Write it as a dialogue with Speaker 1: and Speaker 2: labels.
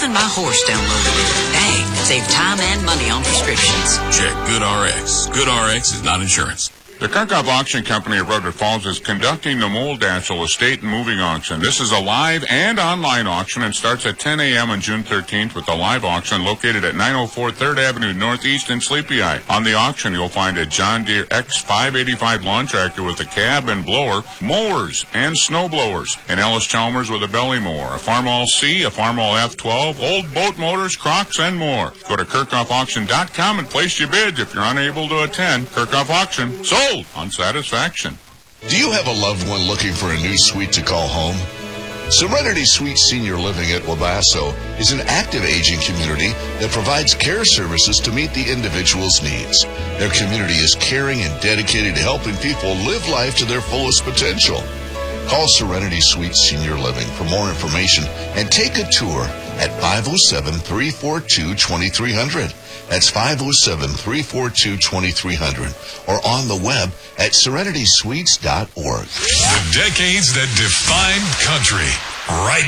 Speaker 1: Even my horse downloaded it. Dang, save time and money on prescriptions.
Speaker 2: Check GoodRx. GoodRx is not insurance.
Speaker 3: The Kirchhoff Auction Company of Redwood Falls is conducting the Moldassel Estate and Moving Auction. This is a live and online auction and starts at 10 a.m. on June 13th with a live auction located at 904 3rd Avenue Northeast in Sleepy Eye. On the auction, you'll find a John Deere X585 lawn tractor with a cab and blower, mowers and snow blowers, an Ellis Chalmers with a belly mower, a Farmall C, a Farmall F12, old boat motors, Crocs, and more. Go to KirchhoffAuction.com and place your bids if you're unable to attend. Kirchhoff Auction. Sold on satisfaction.
Speaker 4: Do you have a loved one looking for a new suite to call home? Serenity Suite Senior Living at Wabasso is an active aging community that provides care services to meet the individual's needs. Their community is caring and dedicated to helping people live life to their fullest potential. Call Serenity Suite Senior Living for more information and take a tour at 507-342-2300. That's 507-342-2300 or on the web at serenitysweets.org.
Speaker 5: The decades that defined country. Right